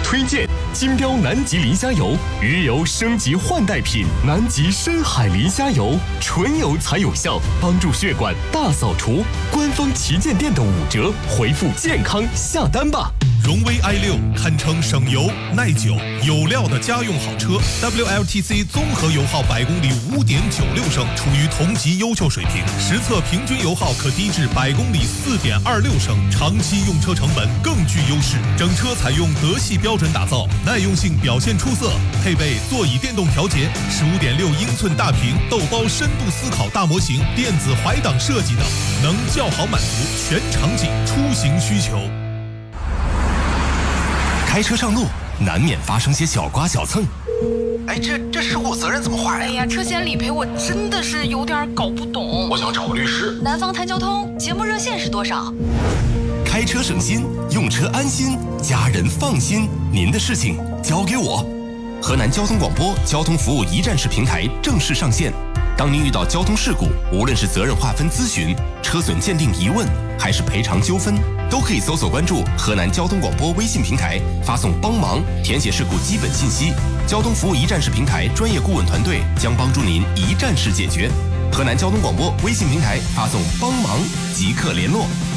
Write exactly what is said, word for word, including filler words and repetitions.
推荐金标南极磷虾油，鱼油升级换代品，南极深海磷虾油，纯油才有效，帮助血管大扫除。官方旗舰店的五折，回复健康下单吧。 荣威 i 六堪称省油、耐久、有料的家用好车 ，W L T C 综合油耗百公里五点九六升，处于同级优秀水平。实测平均油耗可低至百公里四点二六升，长期用车成本更具优势。整车采用德系标准打造，耐用性表现出色，配备座椅电动调节、十五点六英寸大屏豆包深度思考大模型、电子怀档设计等，能较好满足全场景出行需求。 开车上路难免发生些小刮小蹭， 哎，这这事故责任怎么划呀？ 哎呀，车险理赔我真的是有点搞不懂。 我想找个律师。 南方谈交通节目热线是多少？ 开车省心，用车安心，家人放心，您的事情交给我。河南交通广播交通服务一站式平台正式上线。当您遇到交通事故，无论是责任划分咨询、车损鉴定疑问，还是赔偿纠纷，都可以搜索关注河南交通广播微信平台，发送帮忙，填写事故基本信息。交通服务一站式平台专业顾问团队将帮助您一站式解决。河南交通广播微信平台发送帮忙即刻联络。